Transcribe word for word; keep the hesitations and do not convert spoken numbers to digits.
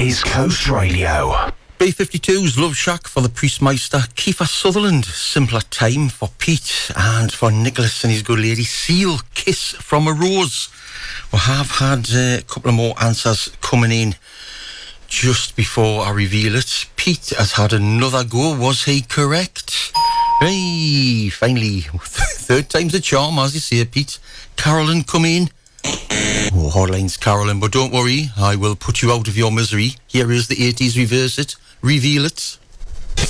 is Coast Radio. B fifty-two's Love Shack for the Priestmeister, Kiefer Sutherland, Simpler Time for Pete, and for Nicholas and his good lady Seal, Kiss from a Rose. We have had uh, a couple of more answers coming in just before I reveal it. Pete has had another go. Was he correct? Hey, finally, third time's a charm, as you say, Pete. Carolyn, come in. Oh, hard lines, Carolyn, but don't worry, I will put you out of your misery. Here is the eighties reverse it, reveal it.